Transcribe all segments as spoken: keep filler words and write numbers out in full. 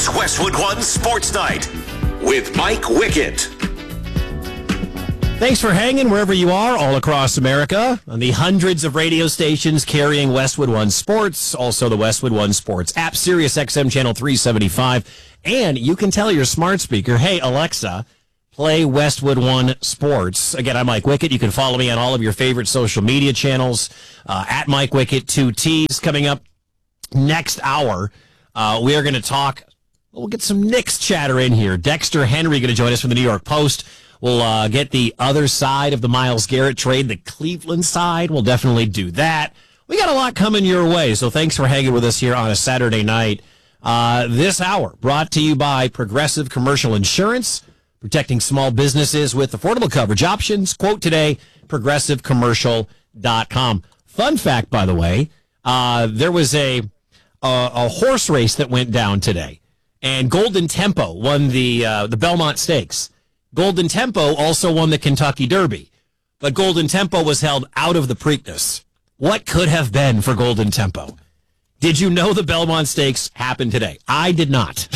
It's Westwood One Sports Night with Mike Wickett. Thanks for hanging wherever you are all across America on the hundreds of radio stations carrying Westwood One Sports, also the Westwood One Sports app, Sirius X M Channel three seventy-five, and you can tell your smart speaker, hey, Alexa, play Westwood One Sports. Again, I'm Mike Wickett. You can follow me on all of your favorite social media channels, uh, at Mike Wickett, two T's. Coming up next hour, uh, we are going to talk, we'll get some Knicks chatter in here. Dexter Henry going to join us from the New York Post. We'll uh, get the other side of the Myles Garrett trade, the Cleveland side. We'll definitely do that. We got a lot coming your way, so thanks for hanging with us here on a Saturday night. Uh, this hour brought to you by Progressive Commercial Insurance, protecting small businesses with affordable coverage options. Quote today, progressive commercial dot com. Fun fact, by the way, uh, there was a, a a horse race that went down today, and Golden Tempo won the uh, the Belmont Stakes. Golden Tempo also won the Kentucky Derby, but Golden Tempo was held out of the Preakness. What could have been for Golden Tempo? Did you know the Belmont Stakes happened today? I did not.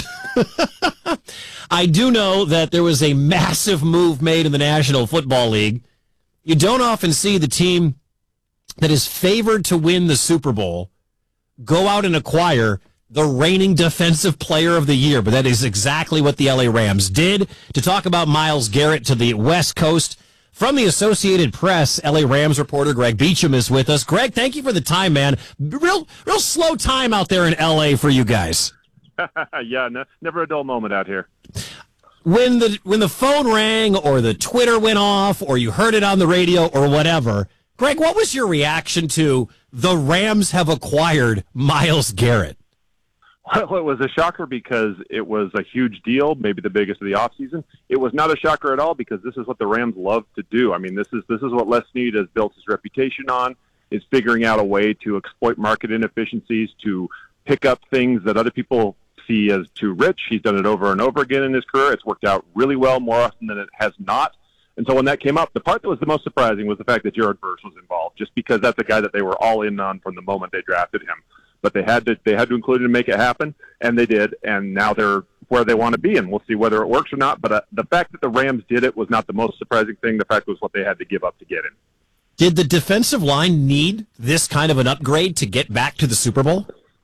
I do know that there was a massive move made in the National Football League. You don't often see the team that is favored to win the Super Bowl go out and acquire the reigning defensive player of the year, but that is exactly what the L A Rams did. To talk about Myles Garrett to the West Coast, from the Associated Press, L A Rams reporter Greg Beacham is with us. Greg, thank you for the time, man. Real, real slow time out there in L A for you guys. yeah, no, never a dull moment out here. When the when the phone rang or the Twitter went off or you heard it on the radio or whatever, Greg, what was your reaction to the Rams have acquired Myles Garrett? Well, it was a shocker because it was a huge deal, maybe the biggest of the offseason. It was not a shocker at all because this is what the Rams love to do. I mean, this is this is what Les Snead has built his reputation on, is figuring out a way to exploit market inefficiencies, to pick up things that other people see as too rich. He's done it over and over again in his career. It's worked out really well more often than it has not. And so when that came up, the part that was the most surprising was the fact that Jared Verse was involved, just because that's a guy that they were all in on from the moment they drafted him. But they had to they had to include him to make it happen, and they did, and now they're where they want to be, and we'll see whether it works or not. But uh, the fact that the Rams did it was not the most surprising thing. The fact was what they had to give up to get him. Did the defensive line need this kind of an upgrade to get back to the Super Bowl?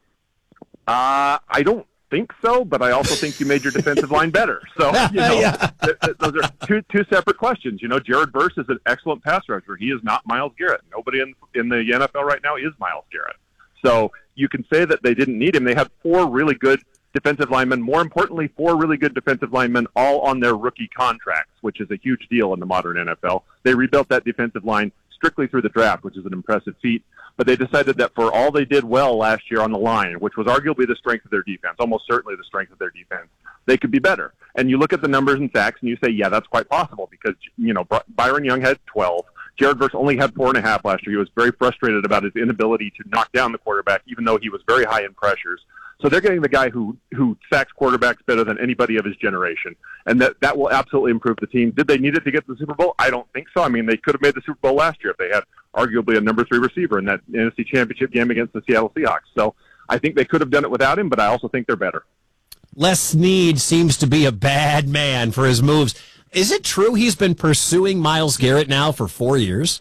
Uh, I don't think so, but I also think you made your defensive line better. So, you know, yeah. th- th- those are two two separate questions. You know, Jared Verse is an excellent pass rusher. He is not Myles Garrett. Nobody in in the N F L right now is Myles Garrett. So you can say that they didn't need him. They had four really good defensive linemen. More importantly, four really good defensive linemen all on their rookie contracts, which is a huge deal in the modern N F L. They rebuilt that defensive line strictly through the draft, which is an impressive feat. But they decided that for all they did well last year on the line, which was arguably the strength of their defense, almost certainly the strength of their defense, they could be better. And you look at the numbers in sacks and you say, yeah, that's quite possible because, you know, Byron Young had twelve. Jared Verse only had four and a half last year. He was very frustrated about his inability to knock down the quarterback, even though he was very high in pressures. So they're getting the guy who who sacks quarterbacks better than anybody of his generation, and that, that will absolutely improve the team. Did they need it to get to the Super Bowl? I don't think so. I mean, they could have made the Super Bowl last year if they had arguably a number three receiver in that N F C Championship game against the Seattle Seahawks. So I think they could have done it without him, but I also think they're better. Les Snead seems to be a bad man for his moves. Is it true he's been pursuing Myles Garrett now for four years?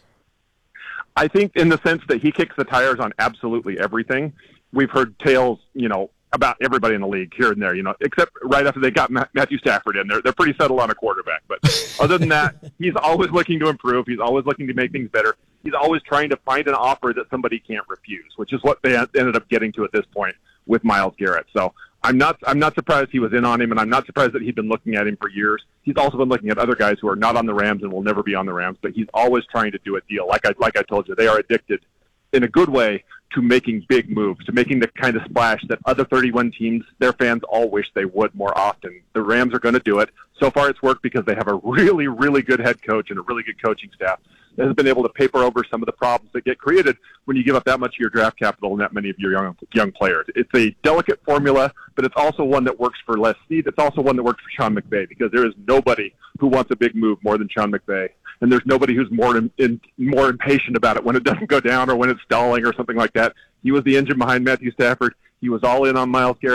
I think in the sense that he kicks the tires on absolutely everything. We've heard tales, you know, about everybody in the league here and there, you know, except right after they got Matthew Stafford in. They're, they're pretty settled on a quarterback. But other than that, he's always looking to improve. He's always looking to make things better. He's always trying to find an offer that somebody can't refuse, which is what they ended up getting to at this point with Myles Garrett. So I'm not I'm not surprised he was in on him, and I'm not surprised that he'd been looking at him for years. He's also been looking at other guys who are not on the Rams and will never be on the Rams, but he's always trying to do a deal. Like I like I told you, they are addicted in a good way to making big moves, to making the kind of splash that other thirty-one teams, their fans all wish they would more often. The Rams are going to do it. So far it's worked because they have a really, really good head coach and a really good coaching staff that has been able to paper over some of the problems that get created when you give up that much of your draft capital and that many of your young young players. It's a delicate formula, but it's also one that works for Les Snead. It's also one that works for Sean McVay because there is nobody who wants a big move more than Sean McVay. And there's nobody who's more in, in, more impatient about it when it doesn't go down or when it's stalling or something like that. He was the engine behind Matthew Stafford. He was all in on Myles Garrett.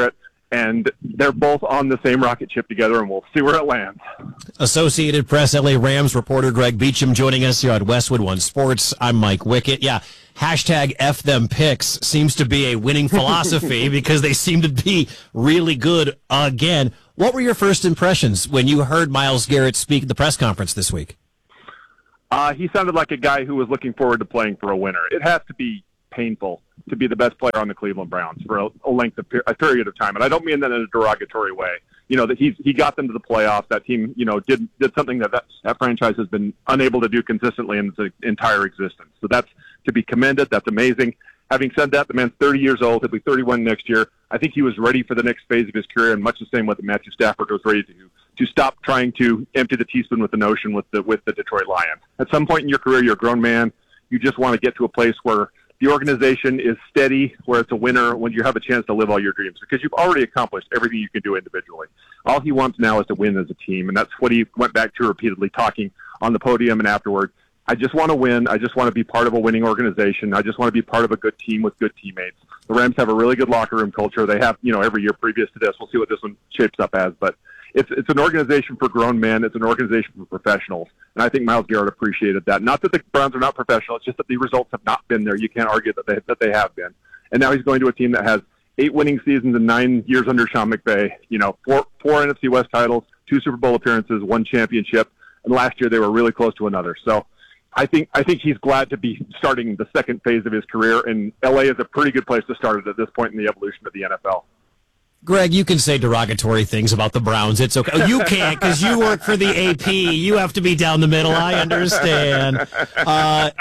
and they're both on the same rocket ship together, and we'll see where it lands. Associated Press L A Rams reporter Greg Beacham joining us here on Westwood One Sports. I'm Mike Wickett. Yeah, hashtag F them picks seems to be a winning philosophy because they seem to be really good again. What were your first impressions when you heard Myles Garrett speak at the press conference this week? Uh, he sounded like a guy who was looking forward to playing for a winner. It has to be painful to be the best player on the Cleveland Browns for a, a length of a period of time, and I don't mean that in a derogatory way. You know that he's he got them to the playoffs. That team, you know, did did something that that, that franchise has been unable to do consistently in its entire existence. So that's to be commended. That's amazing. Having said that, the man's thirty years old. He'll be thirty-one next year. I think he was ready for the next phase of his career, and much the same way that Matthew Stafford was ready to to stop trying to empty the teaspoon with the notion with the with the Detroit Lions. At some point in your career, you're a grown man. You just want to get to a place where the organization is steady, where it's a winner, when you have a chance to live all your dreams, because you've already accomplished everything you can do individually. All he wants now is to win as a team, and that's what he went back to repeatedly, talking on the podium and afterward. I just want to win. I just want to be part of a winning organization. I just want to be part of a good team with good teammates. The Rams have a really good locker room culture. They have, you know, every year previous to this. We'll see what this one shapes up as, but it's it's an organization for grown men. It's an organization for professionals, and I think Myles Garrett appreciated that. Not that the Browns are not professional. It's just that the results have not been there. You can't argue that they that they have been. And now he's going to a team that has eight winning seasons in nine years under Sean McVay. You know, four four N F C West titles, two Super Bowl appearances, one championship, and last year they were really close to another. So I think I think he's glad to be starting the second phase of his career, and L A is a pretty good place to start it at this point in the evolution of the N F L. Greg, you can say derogatory things about the Browns. It's okay. Oh, you can't because you work for the A P. You have to be down the middle. I understand. Uh,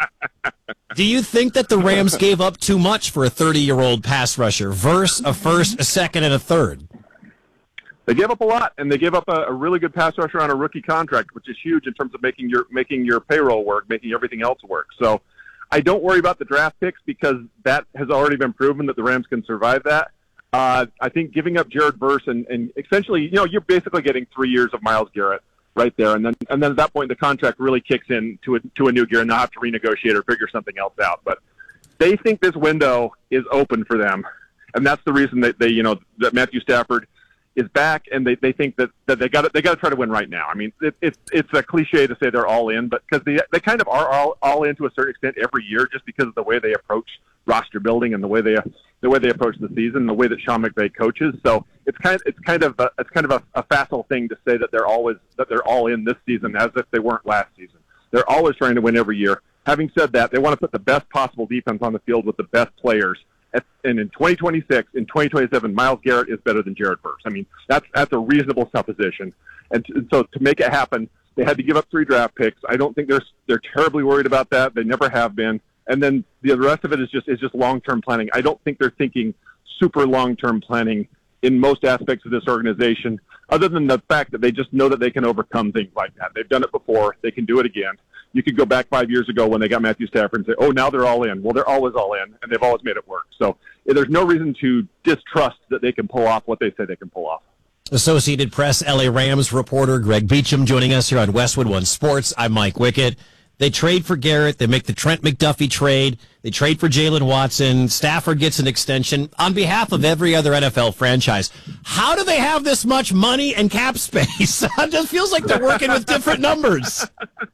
do you think that the Rams gave up too much for a thirty-year-old pass rusher versus a first, a second, and a third? They gave up a lot, and they gave up a, a really good pass rusher on a rookie contract, which is huge in terms of making your making your payroll work, making everything else work. So I don't worry about the draft picks because that has already been proven that the Rams can survive that. Uh, I think giving up Jared Verse and, and essentially, you know, you're basically getting three years of Myles Garrett right there, and then and then at that point the contract really kicks in to a, to a new gear, and they'll have to renegotiate or figure something else out. But they think this window is open for them, and that's the reason that they, you know, that Matthew Stafford is back, and they, they think that, that they got they got to try to win right now. I mean, it, it's it's a cliche to say they're all in, but because they they kind of are all all in to a certain extent every year, just because of the way they approach roster building and the way they the way they approach the season, the way that Sean McVay coaches. So it's kind of, it's kind of a, it's kind of a, a facile thing to say that they're always that they're all in this season as if they weren't last season. They're always trying to win every year. Having said that, they want to put the best possible defense on the field with the best players. And in twenty twenty-six, in twenty twenty-seven, Myles Garrett is better than Jared Verse. I mean, that's that's a reasonable supposition. And, t- and so to make it happen, they had to give up three draft picks. I don't think they're they're terribly worried about that. They never have been. And then the rest of it is just is just long-term planning. I don't think they're thinking super long-term planning in most aspects of this organization, other than the fact that they just know that they can overcome things like that. They've done it before. They can do it again. You could go back five years ago when they got Matthew Stafford and say, oh, now they're all in. Well, they're always all in, and they've always made it work. So there's no reason to distrust that they can pull off what they say they can pull off. Associated Press L A Rams reporter Greg Beacham joining us here on Westwood One Sports. I'm Mike Wickett. They trade for Garrett. They make the Trent McDuffie trade. They trade for Jalen Watson. Stafford gets an extension on behalf of every other N F L franchise. How do they have this much money and cap space? It just feels like they're working with different numbers.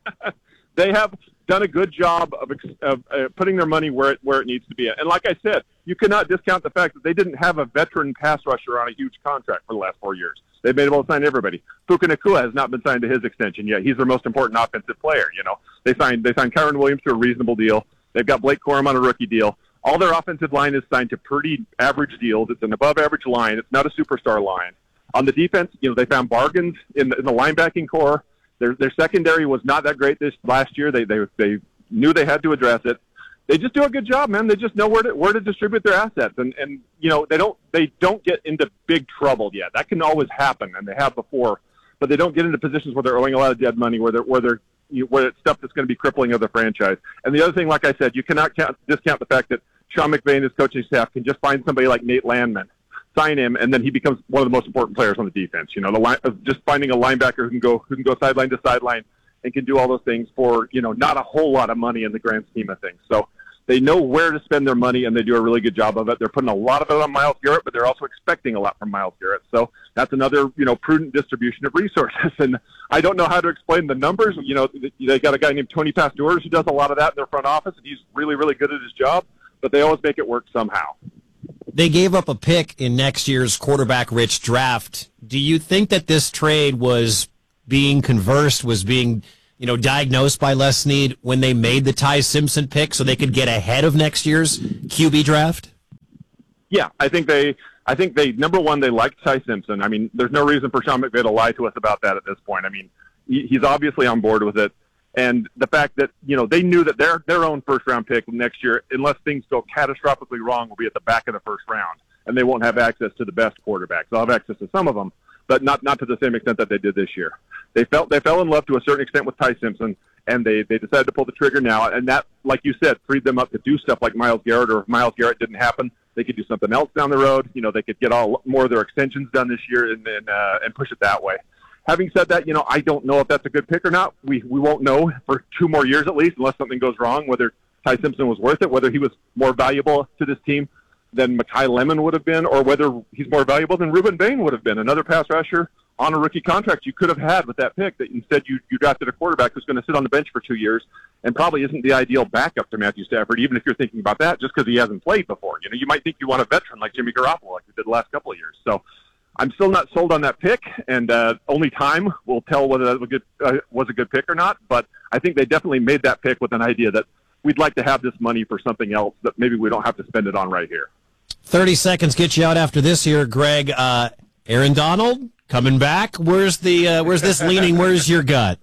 They have done a good job of, of uh, putting their money where it where it needs to be. And like I said, you cannot discount the fact that they didn't have a veteran pass rusher on a huge contract for the last four years. They've been able to sign everybody. Puka Nacua has not been signed to his extension yet. He's their most important offensive player. You know, they signed they signed Kyron Williams to a reasonable deal. They've got Blake Corum on a rookie deal. All their offensive line is signed to pretty average deals. It's an above-average line. It's not a superstar line. On the defense, you know, they found bargains in the, in the linebacking core. Their their secondary was not that great this last year. They they they knew they had to address it. They just do a good job, man. They just know where to where to distribute their assets, and and you know they don't they don't get into big trouble yet. That can always happen, and they have before, but they don't get into positions where they're owing a lot of dead money, where they're where they're you know, where it's stuff that's going to be crippling of the franchise. And the other thing, like I said, you cannot count, discount the fact that Sean McVay and his coaching staff can just find somebody like Nate Landman, sign him, and then he becomes one of the most important players on the defense. You know, the line, just finding a linebacker who can go who can go sideline to sideline and can do all those things for, you know, not a whole lot of money in the grand scheme of things. So They know where to spend their money, and they do a really good job of it. They're putting a lot of it on Myles Garrett, but they're also expecting a lot from Myles Garrett. So that's another, you know, prudent distribution of resources. And I don't know how to explain the numbers. You know, they got a guy named Tony Pastores who does a lot of that in their front office, and he's really, really good at his job, but they always make it work somehow. They gave up a pick in next year's quarterback-rich draft. Do you think that this trade was being conversed, was being, you know, diagnosed by Les Snead when they made the Ty Simpson pick so they could get ahead of next year's Q B draft? Yeah, I think they, I think they, number one, they liked Ty Simpson. I mean, there's no reason for Sean McVay to lie to us about that at this point. I mean, he, he's obviously on board with it. And the fact that, you know, they knew that their, their own first-round pick next year, unless things go catastrophically wrong, will be at the back of the first round. And they won't have access to the best quarterbacks. They'll have access to some of them, but not, not to the same extent that they did this year. They felt they fell in love to a certain extent with Ty Simpson, and they, they decided to pull the trigger now. And that, like you said, freed them up to do stuff like Myles Garrett, or if Myles Garrett didn't happen, they could do something else down the road. You know, they could get all more of their extensions done this year and and, uh, and push it that way. Having said that, you know, I don't know if that's a good pick or not. We we won't know for two more years at least, unless something goes wrong, whether Ty Simpson was worth it, whether he was more valuable to this team than Mekhi Lemon would have been, or whether he's more valuable than Ruben Bain would have been, another pass rusher on a rookie contract you could have had with that pick, that instead you, you drafted a quarterback who's going to sit on the bench for two years and probably isn't the ideal backup to Matthew Stafford, even if you're thinking about that, just because he hasn't played before. You know, you might think you want a veteran like Jimmy Garoppolo, like we did the last couple of years. So I'm still not sold on that pick, and uh, only time will tell whether that was a, good, uh, was a good pick or not. But I think they definitely made that pick with an idea that we'd like to have this money for something else that maybe we don't have to spend it on right here. thirty seconds get you out after this here, Greg. Uh, Aaron Donald coming back. Where's the uh, where's this leaning? Where's your gut?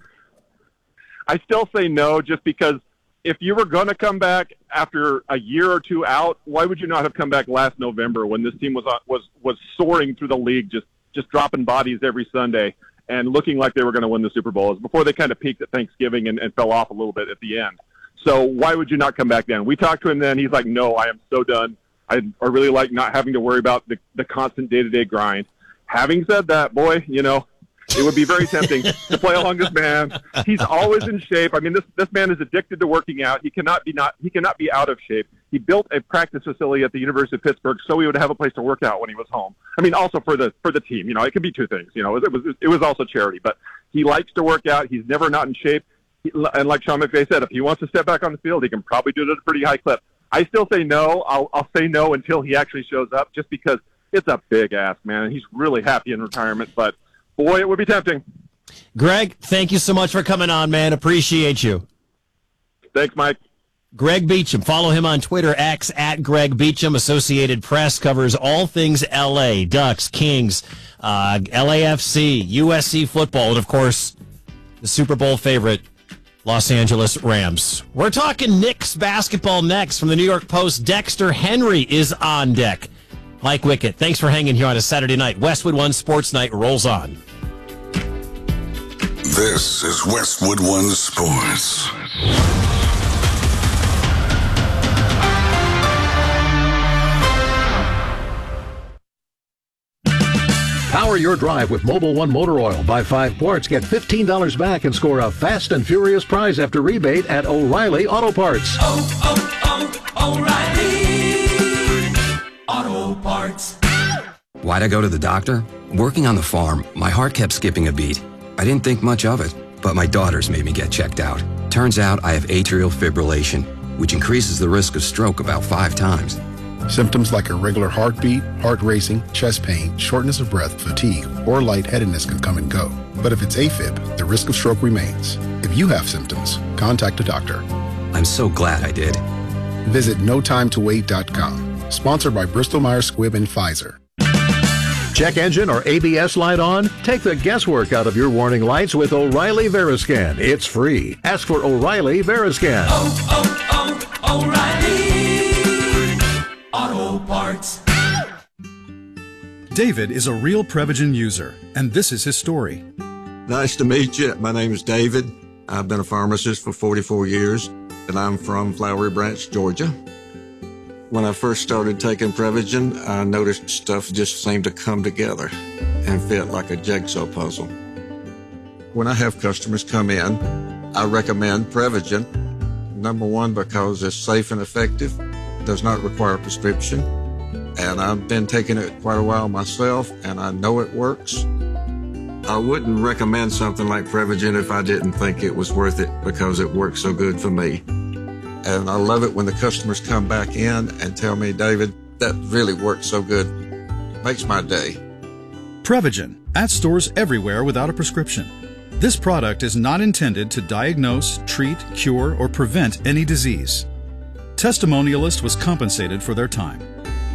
I still say no, just because if you were going to come back after a year or two out, why would you not have come back last November when this team was was was soaring through the league, just just dropping bodies every Sunday and looking like they were going to win the Super Bowl? It was before they kind of peaked at Thanksgiving and, and fell off a little bit at the end. So why would you not come back then? We talked to him then. He's like, no, I am so done. I, I really like not having to worry about the, the constant day-to-day grind. Having said that, boy, you know, it would be very tempting to play along this man. He's always in shape. I mean, this this man is addicted to working out. He cannot be not he cannot be out of shape. He built a practice facility at the University of Pittsburgh so he would have a place to work out when he was home. I mean, also for the for the team. You know, it could be two things. You know, it was it was also charity, but he likes to work out. He's never not in shape. He, and like Sean McVay said, if he wants to step back on the field, he can probably do it at a pretty high clip. I still say no. I'll I'll say no until he actually shows up, just because it's a big ask, man. He's really happy in retirement, but boy, it would be tempting. Greg, thank you so much for coming on, man. Appreciate you. Thanks, Mike. Greg Beacham. Follow him on Twitter, X, at Greg Beacham. Associated Press covers all things L A, Ducks, Kings, uh, L A F C, U S C football, and, of course, the Super Bowl favorite, Los Angeles Rams. We're talking Knicks basketball next. From the New York Post, Dexter Henry is on deck. Mike Wickett, thanks for hanging here on a Saturday night. Westwood One Sports Night rolls on. This is Westwood One Sports. Power your drive with Mobil One Motor Oil. Buy five quarts, get fifteen dollars back, and score a fast and furious prize after rebate at O'Reilly Auto Parts. Oh, oh, oh, O'Reilly Auto Parts. Why'd I go to the doctor? Working on the farm, my heart kept skipping a beat. I didn't think much of it, but my daughters made me get checked out. Turns out I have atrial fibrillation, which increases the risk of stroke about five times. Symptoms like irregular heartbeat, heart racing, chest pain, shortness of breath, fatigue, or lightheadedness can come and go. But if it's AFib, the risk of stroke remains. If you have symptoms, contact a doctor. I'm so glad I did. Visit no time to wait dot com. Sponsored by Bristol Myers Squibb and Pfizer. Check engine or A B S light on? Take the guesswork out of your warning lights with O'Reilly Veriscan. It's free. Ask for O'Reilly Veriscan. Oh, oh, oh, O'Reilly Auto Parts. David is a real Prevagen user, and this is his story. Nice to meet you. My name is David. I've been a pharmacist for forty-four years, and I'm from Flowery Branch, Georgia. When I first started taking Prevagen, I noticed stuff just seemed to come together and fit like a jigsaw puzzle. When I have customers come in, I recommend Prevagen Number one, because it's safe and effective, does not require a prescription. And I've been taking it quite a while myself, and I know it works. I wouldn't recommend something like Prevagen if I didn't think it was worth it because it works so good for me. And I love it when the customers come back in and tell me, David, that really works so good. It makes my day. Prevagen, at stores everywhere without a prescription. This product is not intended to diagnose, treat, cure, or prevent any disease. Testimonialist was compensated for their time.